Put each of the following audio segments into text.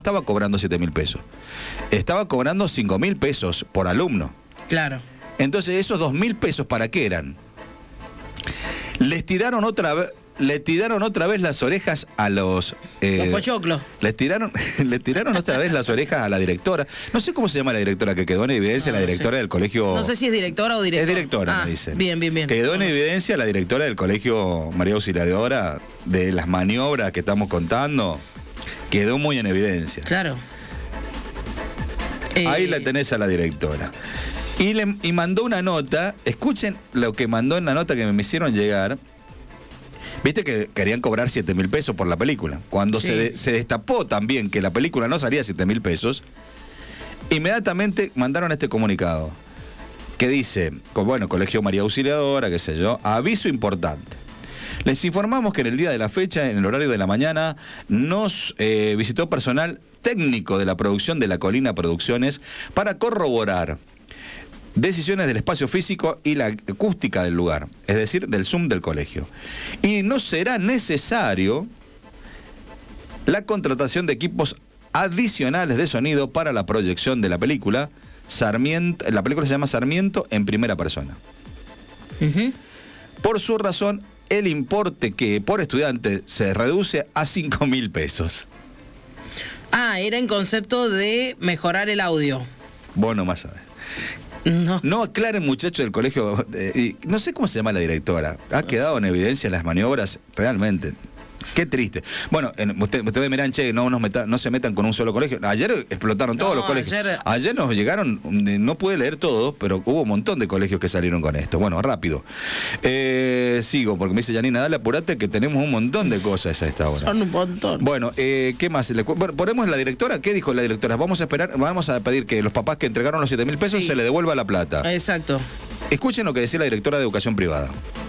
estaba cobrando 7.000 pesos. Estaba cobrando 5.000 pesos por alumno. Claro. Entonces, ¿esos 2.000 pesos para qué eran? Le tiraron otra vez las orejas a los pochoclos. Le tiraron otra vez las orejas a la directora. No sé cómo se llama la directora que quedó en evidencia, la directora del colegio. No sé si es directora o director. Es directora, me dicen. Bien. Quedó en evidencia la directora del colegio María Auxiliadora de las maniobras que estamos contando. Quedó muy en evidencia. Claro. Ahí la tenés a la directora. Y mandó una nota. Escuchen lo que mandó en la nota que me hicieron llegar. Viste que querían cobrar 7.000 pesos por la película. Cuando se destapó también que la película no salía 7.000 pesos, inmediatamente mandaron este comunicado que dice, bueno, Colegio María Auxiliadora, qué sé yo, aviso importante. Les informamos que en el día de la fecha, en el horario de la mañana, nos visitó personal técnico de la producción de La Colina Producciones para corroborar decisiones del espacio físico y la acústica del lugar, es decir, del Zoom del colegio. Y no será necesario la contratación de equipos adicionales de sonido para la proyección de la película. La película se llama Sarmiento en primera persona. Por su razón, el importe que por estudiante se reduce a 5.000 pesos. Era en concepto de mejorar el audio. Vos nomás sabés. No aclaren, muchachos del colegio. No sé cómo se llama la directora. Ha quedado en evidencia las maniobras realmente. Qué triste. Bueno, ustedes miran, che, no se metan con un solo colegio. Ayer explotaron todos los colegios. Ayer nos llegaron, no pude leer todo, pero hubo un montón de colegios que salieron con esto. Bueno, rápido. Sigo, porque me dice Janina, dale, apurate que tenemos un montón de cosas a esta hora. Son un montón. Bueno, ¿qué más? Bueno, ponemos la directora. ¿Qué dijo la directora? Vamos a pedir que los papás que entregaron los 7.000 pesos se le devuelva la plata. Exacto. Escuchen lo que decía la directora de Educación Privada.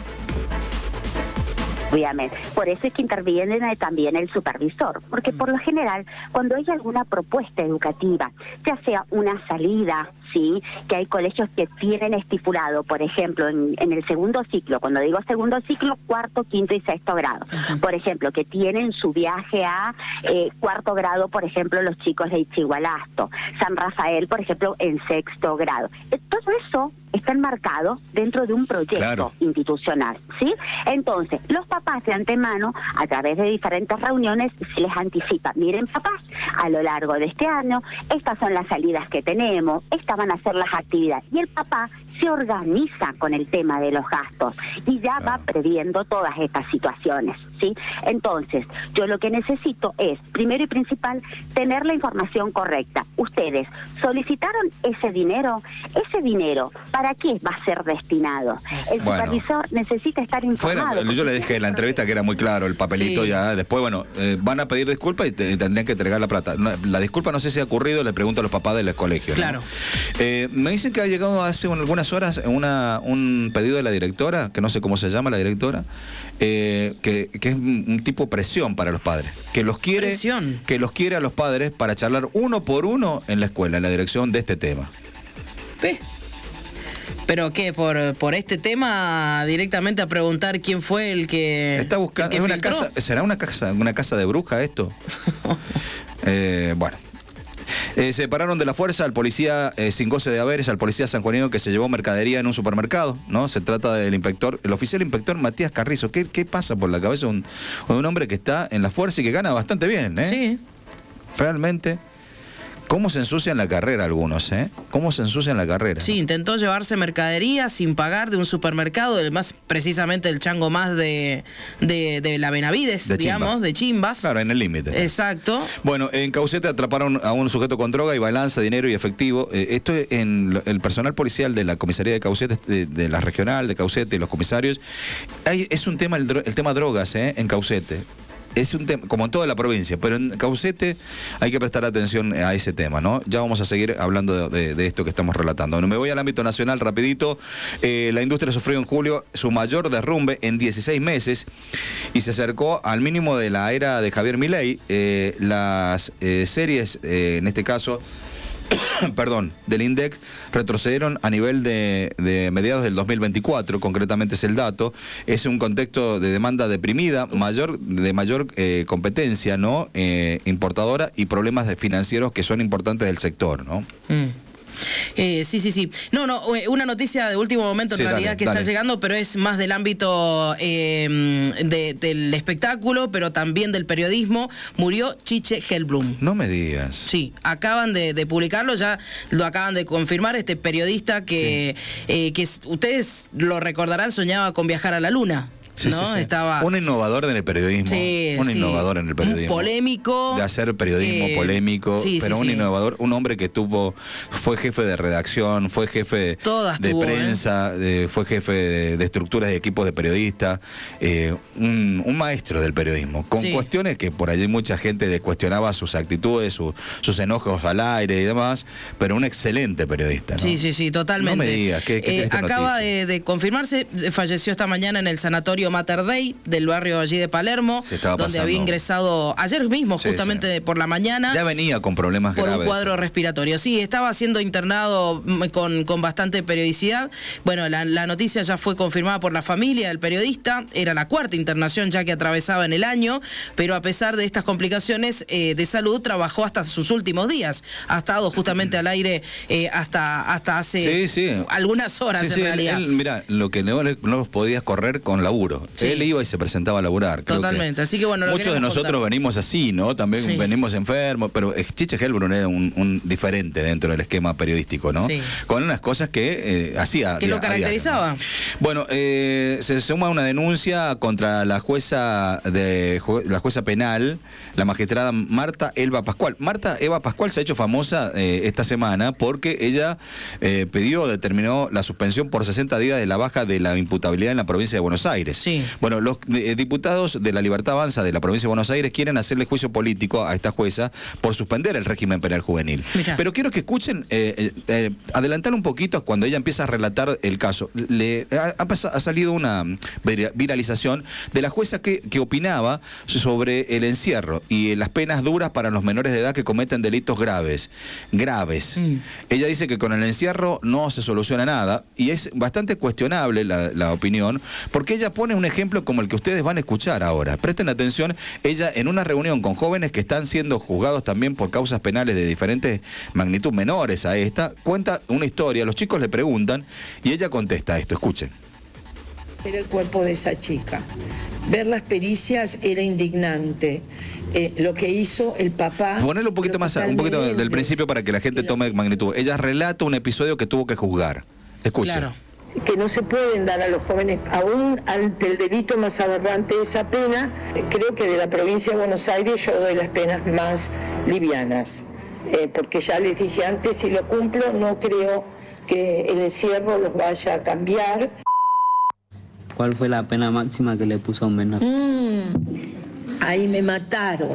Obviamente. Por eso es que interviene también el supervisor, porque por lo general, cuando hay alguna propuesta educativa, ya sea una salida, sí, que hay colegios que tienen estipulado, por ejemplo, en el segundo ciclo, cuando digo segundo ciclo, cuarto, quinto y sexto grado, por ejemplo, que tienen su viaje a cuarto grado, por ejemplo, los chicos de Ichigualasto, San Rafael, por ejemplo, en sexto grado. Todo eso está enmarcado dentro de un proyecto institucional, ¿sí? Entonces, los papás de antemano, a través de diferentes reuniones, se les anticipa, miren papás, a lo largo de este año, estas son las salidas que tenemos, estas van a ser las actividades, y el papá se organiza con el tema de los gastos y ya va previendo todas estas situaciones, ¿sí? Entonces, yo lo que necesito es, primero y principal, tener la información correcta. Ustedes solicitaron ese dinero, ¿para qué va a ser destinado? El supervisor necesita estar informado. Yo le dije en la entrevista que era muy claro, el papelito ya, después, van a pedir disculpas y tendrían que entregar la plata. La disculpa no sé si ha ocurrido, le pregunto a los papás del colegio. Claro. Me dicen que ha llegado hace algunas horas un pedido de la directora, que no sé cómo se llama la directora, que es un tipo presión para los padres, que los quiere a los padres para charlar uno por uno en la escuela, en la dirección de este tema. ¿Pero qué? ¿Por este tema directamente a preguntar quién fue el que está buscando? El que ¿Será una casa de bruja esto? Bueno. Separaron de la fuerza al policía sin goce de haberes, al policía sanjuanino que se llevó mercadería en un supermercado, ¿no? Se trata del el oficial inspector Matías Carrizo. ¿Qué pasa por la cabeza de un hombre que está en la fuerza y que gana bastante bien, ¿eh? Sí. Realmente. ¿Cómo se ensucian la carrera algunos, eh? ¿Cómo se ensucian la carrera? Sí, intentó llevarse mercadería sin pagar de un supermercado, más precisamente el chango más de la Benavides, de Chimbas. Claro, en el límite. Exacto. Bueno, en Caucete atraparon a un sujeto con droga y balanza, dinero y efectivo. Esto en el personal policial de la comisaría de Caucete, de la regional de Caucete y los comisarios. Es un tema, el tema drogas, en Caucete. Es un tema, como en toda la provincia, pero en Caucete hay que prestar atención a ese tema, ¿no? Ya vamos a seguir hablando de esto que estamos relatando. Bueno, me voy al ámbito nacional rapidito. La industria sufrió en julio su mayor derrumbe en 16 meses y se acercó al mínimo de la era de Javier Milei. Las series, en este caso, perdón, del INDEC retrocedieron a nivel de mediados del 2024, concretamente es el dato. Es un contexto de demanda deprimida, de mayor competencia, ¿no? Importadora y problemas financieros que son importantes del sector, ¿no? Sí. No, una noticia de último momento en realidad que está llegando, pero es más del ámbito del espectáculo, pero también del periodismo. Murió Chiche Hellblum. No me digas. Sí, acaban de publicarlo, ya lo acaban de confirmar, este periodista que ustedes lo recordarán, soñaba con viajar a la luna. Sí, ¿no? sí, sí. Estaba... Un innovador en el periodismo. Innovador en el periodismo. Un polémico. De hacer periodismo polémico, pero un innovador, un hombre que fue jefe de redacción, fue jefe de prensa, fue jefe de estructuras de equipos de periodistas, un maestro del periodismo, con cuestiones que por allí mucha gente cuestionaba sus actitudes, sus enojos al aire y demás, pero un excelente periodista, ¿no? Sí, totalmente. No me digas, ¿qué acaba de confirmarse, falleció esta mañana en el sanatorio Mater Dei del barrio allí de Palermo, donde había ingresado ayer mismo, justamente por la mañana. Ya venía con problemas graves. Por un cuadro respiratorio. Sí, estaba siendo internado con bastante periodicidad. Bueno, la noticia ya fue confirmada por la familia del periodista. Era la 4ª internación ya que atravesaba en el año, pero a pesar de estas complicaciones de salud, trabajó hasta sus últimos días. Ha estado justamente al aire hasta hace algunas horas en realidad. Mira, lo que no podías correr con laburo. Él iba y se presentaba a laburar. Totalmente, así que bueno, muchos de nosotros venimos así, ¿no? También venimos enfermos, pero Chiche Hellblum era un diferente dentro del esquema periodístico, ¿no? Con unas cosas que hacía. ¿Qué lo caracterizaba? ¿No? Bueno, se suma una denuncia contra la jueza penal, la magistrada Marta Eva Pascual. Marta Eva Pascual se ha hecho famosa esta semana porque ella determinó la suspensión por 60 días de la baja de la imputabilidad en la provincia de Buenos Aires. Bueno, los diputados de la Libertad Avanza de la provincia de Buenos Aires quieren hacerle juicio político a esta jueza por suspender el régimen penal juvenil. Pero quiero que escuchen, adelantar un poquito cuando ella empieza a relatar el caso. Ha salido una viralización de la jueza que opinaba sobre el encierro y las penas duras para los menores de edad que cometen delitos graves. Ella dice que con el encierro no se soluciona nada y es bastante cuestionable la opinión, porque ella pone un ejemplo como el que ustedes van a escuchar ahora. Presten atención, ella en una reunión con jóvenes que están siendo juzgados también por causas penales de diferentes magnitud menores a esta, cuenta una historia, los chicos le preguntan y ella contesta esto, escuchen. Era el cuerpo de esa chica. Ver las pericias era indignante. Lo que hizo el papá... Ponerlo un poquito más, un poquito del principio para que la gente tome magnitud. Ella relata un episodio que tuvo que juzgar. Escuchen. Claro. Que no se pueden dar a los jóvenes, aún ante el delito más aberrante de esa pena. Creo que de la provincia de Buenos Aires yo doy las penas más livianas, porque ya les dije antes, si lo cumplo, no creo que el encierro los vaya a cambiar. ¿Cuál fue la pena máxima que le puso a un menor? Ahí me mataron.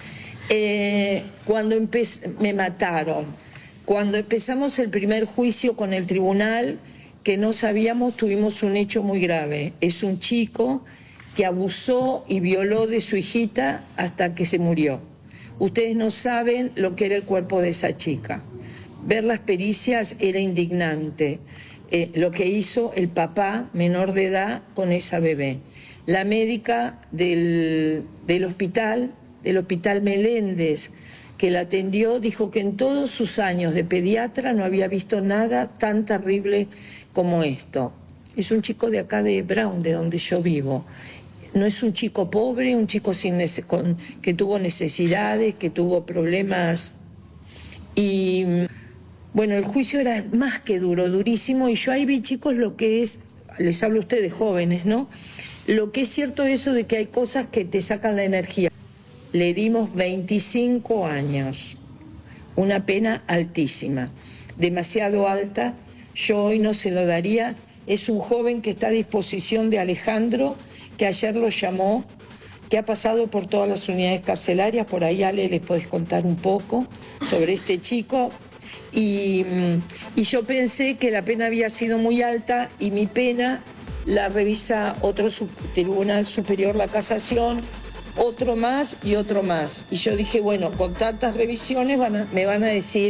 Me mataron. Cuando empezamos el primer juicio con el tribunal, que no sabíamos, tuvimos un hecho muy grave. Es un chico que abusó y violó de su hijita hasta que se murió. Ustedes no saben lo que era el cuerpo de esa chica. Ver las pericias era indignante. Lo que hizo el papá menor de edad con esa bebé. La médica del hospital Meléndez, que la atendió, dijo que en todos sus años de pediatra no había visto nada tan terrible como esto. Es un chico de acá de Brown, de donde yo vivo. No es un chico pobre, un chico que tuvo necesidades, que tuvo problemas. Y bueno, el juicio era más que duro, durísimo, y yo ahí vi, chicos, lo que es, les hablo a ustedes jóvenes, ¿no? Lo que es cierto eso de que hay cosas que te sacan la energía. Le dimos 25 años, una pena altísima, demasiado alta. Yo hoy no se lo daría. Es un joven que está a disposición de Alejandro, que ayer lo llamó, que ha pasado por todas las unidades carcelarias. Por ahí, Ale, les podés contar un poco sobre este chico. Y yo pensé que la pena había sido muy alta y mi pena la revisa otro tribunal superior, la casación, otro más y otro más. Y yo dije, bueno, con tantas revisiones me van a decir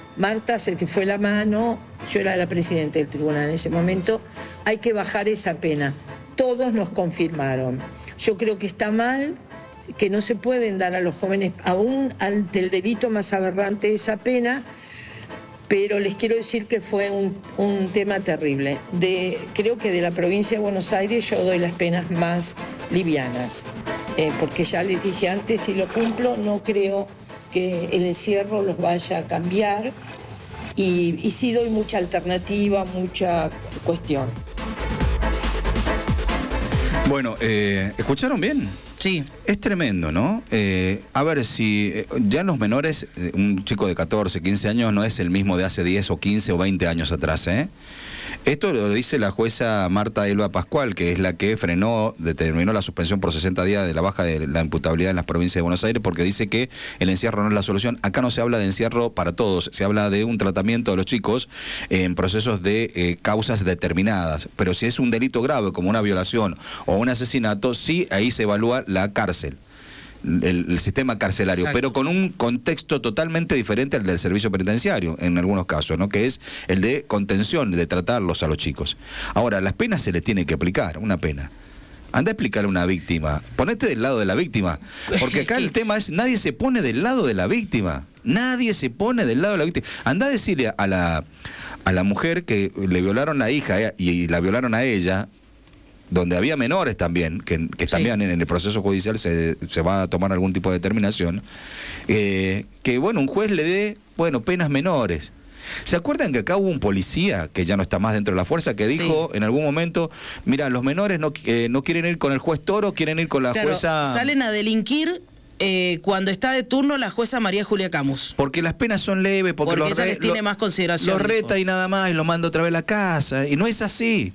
Marta, se te fue la mano, yo era la presidenta del tribunal en ese momento, hay que bajar esa pena. Todos nos confirmaron. Yo creo que está mal, que no se pueden dar a los jóvenes, aún ante el delito más aberrante, esa pena, pero les quiero decir que fue un tema terrible. Creo que de la provincia de Buenos Aires yo doy las penas más livianas, porque ya les dije antes, si lo cumplo, no creo que el encierro los vaya a cambiar, y sí doy mucha alternativa, mucha cuestión. Bueno, ¿escucharon bien? Sí. Es tremendo, ¿no? A ver, si ya en los menores, un chico de 14, 15 años no es el mismo de hace 10 o 15 o 20 años atrás, ¿eh? Esto lo dice la jueza Marta Elba Pascual, que es la que determinó la suspensión por 60 días de la baja de la imputabilidad en las provincias de Buenos Aires, porque dice que el encierro no es la solución. Acá no se habla de encierro para todos, se habla de un tratamiento de los chicos en procesos de causas determinadas. Pero si es un delito grave como una violación o un asesinato, sí, ahí se evalúa la cárcel. El sistema carcelario. Exacto. Pero con un contexto totalmente diferente al del servicio penitenciario, en algunos casos, ¿no? Que es el de contención, de tratarlos a los chicos. Ahora, las penas se les tiene que aplicar, una pena. Anda a explicarle a una víctima, ponete del lado de la víctima, porque acá el tema es, nadie se pone del lado de la víctima, nadie se pone del lado de la víctima. Anda a decirle a la mujer que le violaron la hija y la violaron a ella, donde había menores también, que sí, también en el proceso judicial se va a tomar algún tipo de determinación, que bueno, un juez le dé, bueno, penas menores. ¿Se acuerdan que acá hubo un policía, que ya no está más dentro de la fuerza, que dijo en algún momento, mira, los menores no quieren ir con el juez Toro, quieren ir con la jueza... Salen a delinquir cuando está de turno la jueza María Julia Camus. Porque las penas son leves, porque ella les tiene más consideración. Los reta y nada más, y lo manda otra vez a la casa, y no es así.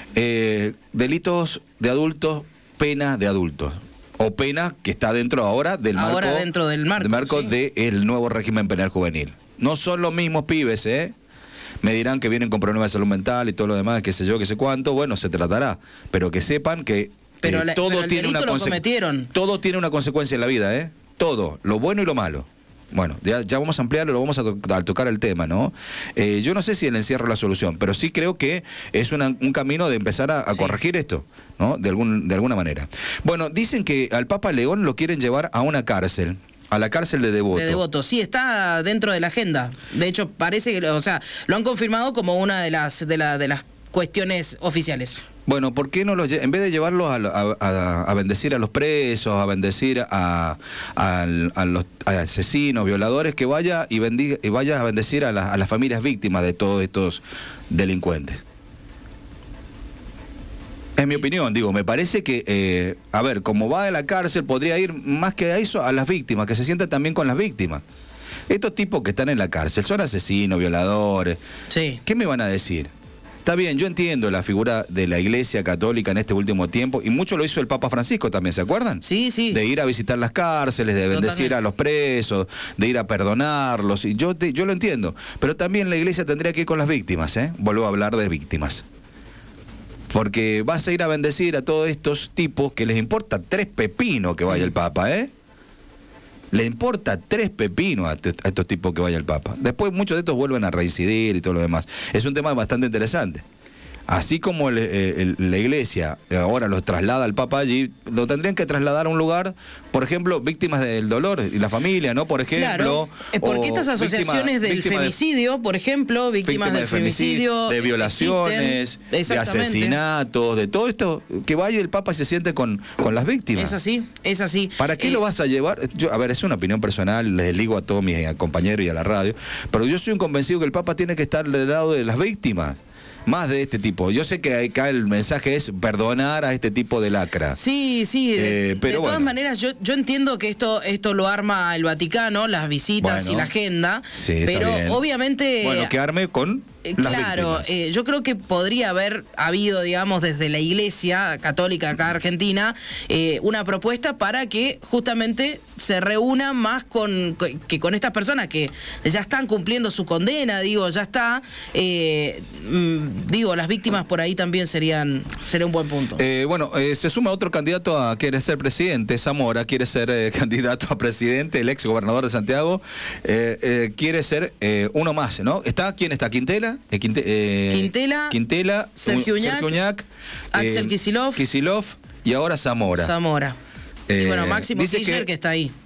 Delitos de adultos, pena de adultos. O pena que está dentro ahora del marco, dentro del marco, sí, del nuevo régimen penal juvenil. No son los mismos pibes, ¿eh? Me dirán que vienen con problemas de salud mental y todo lo demás, qué sé yo, qué sé cuánto. Bueno, se tratará. Pero que sepan que todo tiene una consecuencia en la vida, ¿eh? Todo, lo bueno y lo malo. Bueno, ya vamos a ampliarlo, lo vamos a tocar el tema, ¿no? Yo no sé si el encierro es la solución, pero sí creo que es un camino de empezar a corregir esto, ¿no? De alguna manera. Bueno, dicen que al Papa León lo quieren llevar a una cárcel. A la cárcel de Devoto. De Devoto, sí, está dentro de la agenda. De hecho, parece que, o sea, lo han confirmado como una de las cuestiones oficiales. Bueno, ¿por qué no en vez de llevarlos a bendecir a los presos, a bendecir a los asesinos, violadores, que vaya y vaya a bendecir a las familias víctimas de todos estos delincuentes? Es mi opinión, digo, me parece que, a ver, como va a la cárcel, podría ir más que a eso a las víctimas, que se sientan también con las víctimas. Estos tipos que están en la cárcel son asesinos, violadores. Sí. ¿Qué me van a decir? Está bien, yo entiendo la figura de la Iglesia Católica en este último tiempo, y mucho lo hizo el Papa Francisco también, ¿se acuerdan? Sí, sí. De ir a visitar las cárceles, de bendecir a los presos, de ir a perdonarlos, y yo lo entiendo. Pero también la Iglesia tendría que ir con las víctimas, ¿eh? Vuelvo a hablar de víctimas. Porque vas a ir a bendecir a todos estos tipos que les importa 3 pepinos que vaya el Papa, ¿eh? Le importa 3 pepinos a estos tipos que vaya el Papa. Después muchos de estos vuelven a reincidir y todo lo demás. Es un tema bastante interesante. Así como la Iglesia ahora los traslada al Papa allí, lo tendrían que trasladar a un lugar, por ejemplo, víctimas del dolor y la familia, ¿no? Por ejemplo. Claro, porque estas asociaciones del femicidio, por ejemplo, víctimas del femicidio, de violaciones, de asesinatos, de todo esto, que vaya el Papa y se siente con las víctimas. Es así, es así. ¿Para qué lo vas a llevar? A ver, es una opinión personal, les digo a todos mis compañeros y a la radio, pero yo soy un convencido que el Papa tiene que estar del lado de las víctimas. Más de este tipo. Yo sé que acá el mensaje es perdonar a este tipo de lacra. Sí, sí. Pero de todas maneras, yo entiendo que esto lo arma el Vaticano, las visitas y la agenda. Sí, pero bien. Obviamente... Bueno, que arme con Claro, yo creo que podría haber habido, digamos, desde la Iglesia Católica acá Argentina, una propuesta para que justamente se reúna más con estas personas que ya están cumpliendo su condena, digo, ya está. Digo, las víctimas por ahí también sería un buen punto. Se suma otro candidato a querer ser presidente. Zamora quiere ser candidato a presidente, el ex gobernador de Santiago. Quiere ser uno más, ¿no? ¿Quién está? ¿Quintela? Quintela, Sergio Uñac, Axel Kicillof y ahora Zamora. Y bueno, Máximo Kirchner que está ahí.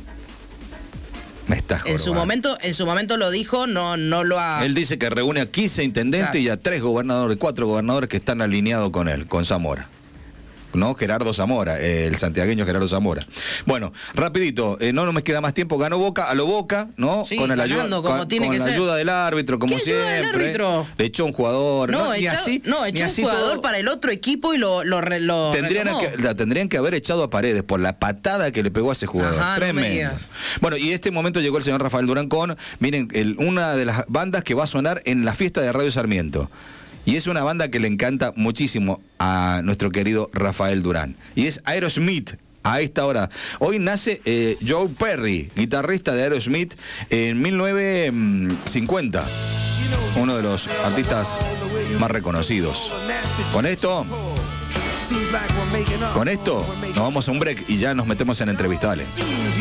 Me estás jorobando. En su momento lo dijo, no lo ha... Él dice que reúne a 15 intendentes y a 4 gobernadores que están alineados con él, con Zamora. ¿No? Gerardo Zamora, el santiagueño Gerardo Zamora. Bueno, rapidito, no nos queda más tiempo. Ganó Boca, a lo Boca, ¿no? Sí, con la ayuda del árbitro, como siempre. ¿Qué ayuda del árbitro? Le echó un jugador. Echó un jugador para el otro equipo y lo tendrían que haber echado a Paredes por la patada que le pegó a ese jugador. Ajá, tremendo. No bueno, y este momento llegó el señor Rafael Durán con, miren, una de las bandas que va a sonar en la fiesta de Radio Sarmiento. Y es una banda que le encanta muchísimo a nuestro querido Rafael Durán. Y es Aerosmith. A esta hora. Hoy nace Joe Perry, guitarrista de Aerosmith, en 1950. Uno de los artistas más reconocidos. Con esto nos vamos a un break y ya nos metemos en entrevista. Dale.